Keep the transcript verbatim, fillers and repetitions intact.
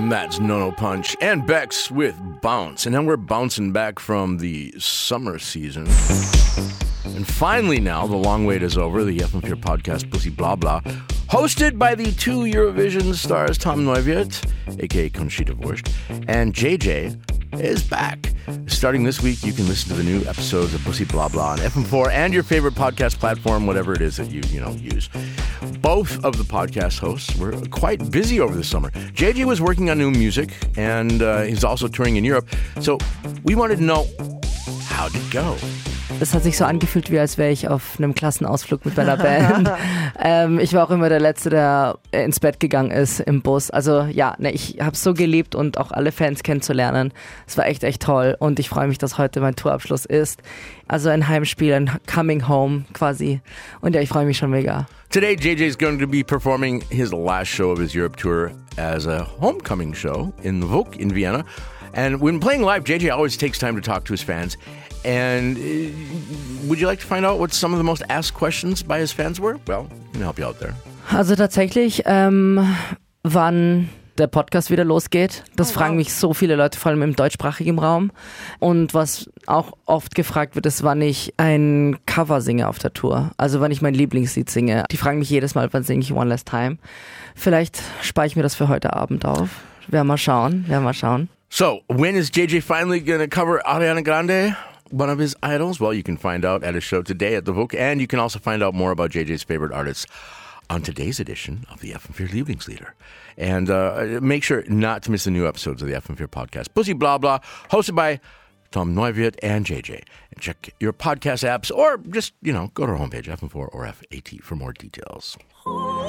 That's No No Punch and Bex with Bounce. And now we're bouncing back from the summer season. And finally now, the long wait is over. The F M P podcast, Pussy Blah Blah, hosted by the two Eurovision stars, Tom Neuwirth, a k a. Conchita Wurst, and J J is back. Starting this week, you can listen to the new episodes of Pussy Blah Blah on F M four and your favorite podcast platform, whatever it is that you, you know, use. Both of the podcast hosts were quite busy over the summer. J J was working on new music, and uh, he's also touring in Europe. So we wanted to know, how'd it go? Es hat sich so angefühlt, wie als wäre ich auf einem Klassenausflug mit meiner Band. ähm, ich war auch immer der Letzte, der ins Bett gegangen ist im Bus. Also ja, ne, ich habe es so geliebt und auch alle Fans kennenzulernen. Es war echt, echt toll und ich freue mich, dass heute mein Tourabschluss ist. Also ein Heimspiel, ein Coming Home quasi. Und ja, ich freue mich schon mega. Today, J J is going to be performing his last show of his Europe tour as a homecoming show in the Vogue in Vienna. And when playing live, J J always takes time to talk to his fans. And uh, would you like to find out what some of the most asked questions by his fans were? Well, we can help you out there. Also tatsächlich, ähm, wann der Podcast wieder losgeht. Das oh, fragen wow. mich so viele Leute, vor allem im deutschsprachigen Raum. Und was auch oft gefragt wird, ist, wann ich ein Cover singe auf der Tour. Also wann ich mein Lieblingslied singe. Die fragen mich jedes Mal, wann singe ich One Last Time. Vielleicht spare ich mir das für heute Abend auf. Werden wir schauen, werden wir schauen. So, when is J J finally going to cover Ariana Grande? One of his idols? Well, you can find out at his show today at the Vogue, and you can also find out more about J J's favorite artists on today's edition of the F M vier Lieblingslieder. And uh, make sure not to miss the new episodes of the F M vier podcast, Pussy Blah Blah, hosted by Tom Neuwirth and J J. And check your podcast apps, or just, you know, go to our homepage, F M four or F A T, for more details.